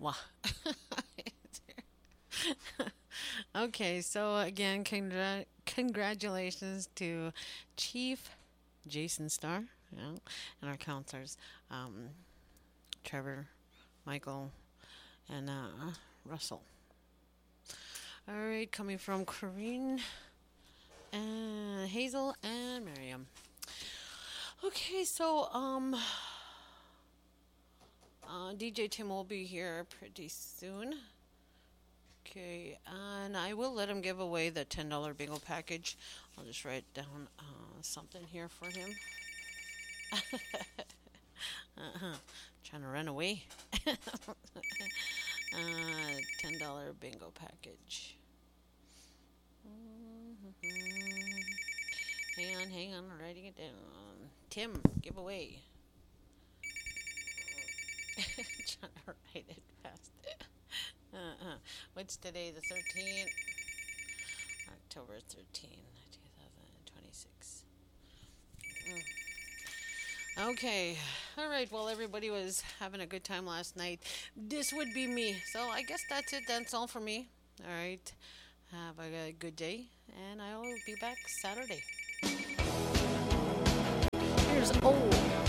Wow. Okay, so again, congratulations to Chief Jason Starr, and our counselors, um, Trevor, Michael, and Russell. All right, coming from Corinne and Hazel and Miriam. Okay, so DJ Tim will be here pretty soon. Okay, and I will let him give away the $10 bingo package. I'll just write down something here for him. uh-huh. Trying to run away. $10 bingo package. Hang on, I'm writing it down. Tim, give away. Trying to write it fast. What's today, the 13th? October 13th, 2026. Okay. All right. Well, everybody was having a good time last night. This would be me. So I guess that's it. That's all for me. All right. Have a good day. And I will be back Saturday. Here's old